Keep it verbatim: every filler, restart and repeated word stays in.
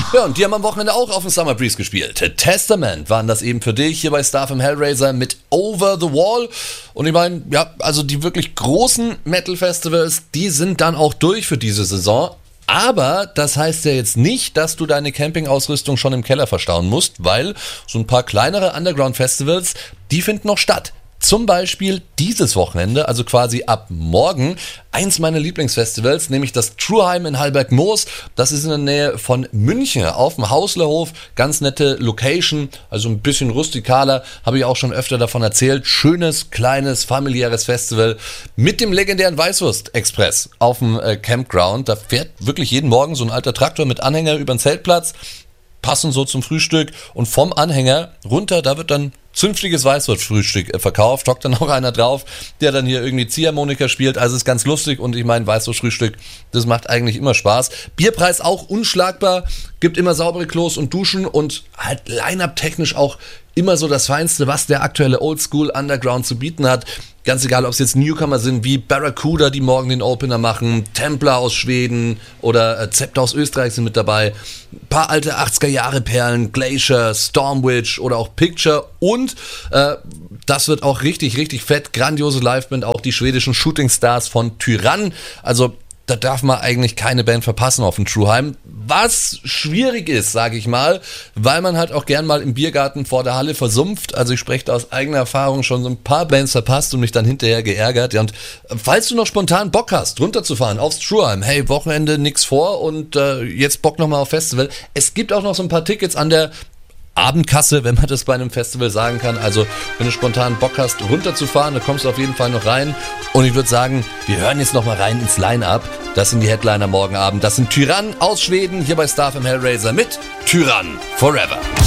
Ja, und die haben am Wochenende auch auf dem Summer Breeze gespielt. Testament waren das eben für dich hier bei Starfm Hellraiser mit Over the Wall. Und ich meine, ja, also die wirklich großen Metal-Festivals, die sind dann auch durch für diese Saison. Aber das heißt ja jetzt nicht, dass du deine Campingausrüstung schon im Keller verstauen musst, weil so ein paar kleinere Underground-Festivals, die finden noch statt. Zum Beispiel dieses Wochenende, also quasi ab morgen, eins meiner Lieblingsfestivals, nämlich das Truheim in Hallberg-Moos. Das ist in der Nähe von München auf dem Hauslerhof. Ganz nette Location, also ein bisschen rustikaler, habe ich auch schon öfter davon erzählt. Schönes, kleines, familiäres Festival mit dem legendären Weißwurst-Express auf dem äh, Campground. Da fährt wirklich jeden Morgen so ein alter Traktor mit Anhänger über den Zeltplatz, passend so zum Frühstück, und vom Anhänger runter, da wird dann zünftiges Weißwurstfrühstück verkauft, hockt dann auch einer drauf, der dann hier irgendwie Ziehharmonika spielt, also ist ganz lustig. Und ich meine, Weißwurstfrühstück, das macht eigentlich immer Spaß. Bierpreis auch unschlagbar, gibt immer saubere Klos und Duschen und halt Line-Up technisch auch immer so das Feinste, was der aktuelle Oldschool Underground zu bieten hat. Ganz egal, ob es jetzt Newcomer sind wie Barracuda, die morgen den Opener machen, Templar aus Schweden oder äh, Zepter aus Österreich sind mit dabei. Ein paar alte achtziger-Jahre-Perlen, Glacier, Stormwitch oder auch Picture. Und äh, das wird auch richtig, richtig fett. Grandiose Liveband, auch die schwedischen Shooting Stars von Tyrann. Also da darf man eigentlich keine Band verpassen auf dem Truheim. Was schwierig ist, sage ich mal, weil man halt auch gern mal im Biergarten vor der Halle versumpft. Also ich spreche da aus eigener Erfahrung, schon so ein paar Bands verpasst und mich dann hinterher geärgert. Ja, und falls du noch spontan Bock hast, runterzufahren aufs Truheim, hey, Wochenende nix vor und äh, jetzt Bock nochmal auf Festival. Es gibt auch noch so ein paar Tickets an der Abendkasse, wenn man das bei einem Festival sagen kann. Also wenn du spontan Bock hast, runterzufahren, dann kommst du auf jeden Fall noch rein. Und ich würde sagen, wir hören jetzt noch mal rein ins Line-Up. Das sind die Headliner morgen Abend. Das sind Tyrann aus Schweden, hier bei Starfm Hellraiser mit Tyrann Forever.